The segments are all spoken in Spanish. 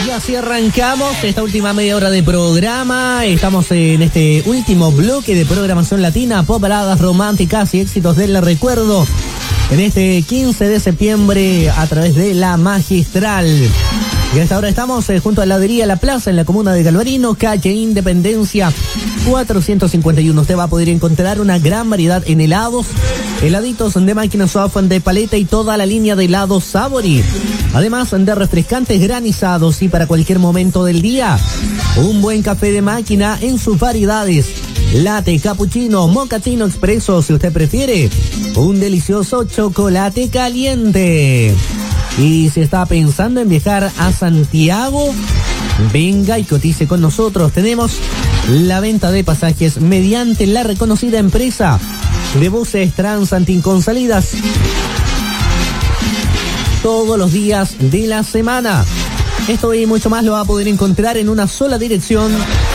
Y así arrancamos esta última media hora de programa. Estamos en este último bloque de programación latina, pop, baladas románticas y éxitos del recuerdo. En este 15 de septiembre a través de La Magistral. Y a esta hora estamos junto a la heladería La Plaza en la comuna de Galvarino, calle Independencia 451. Usted va a poder encontrar una gran variedad en helados, heladitos de máquina soft, de paleta y toda la línea de helados Sabori. Además de refrescantes granizados y para cualquier momento del día, un buen café de máquina en sus variedades. Latte, cappuccino, mochaccino expreso si usted prefiere. Un delicioso chocolate caliente. Y si está pensando en viajar a Santiago, venga y cotice con nosotros. Tenemos la venta de pasajes mediante la reconocida empresa de buses Transantin con salidas todos los días de la semana. Esto y mucho más lo va a poder encontrar en una sola dirección.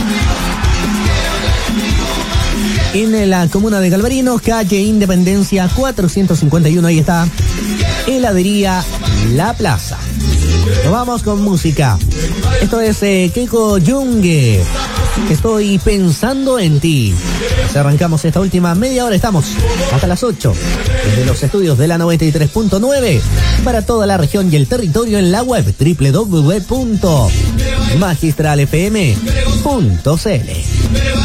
En la comuna de Galvarino, calle Independencia 451. Ahí está heladería La Plaza. Nos vamos con música. Esto es Keiko Junge. Estoy pensando en ti. Así arrancamos esta última media hora. Estamos hasta las 8 desde los estudios de la 93.9 para toda la región y el territorio en la web www.magistralfm.cl.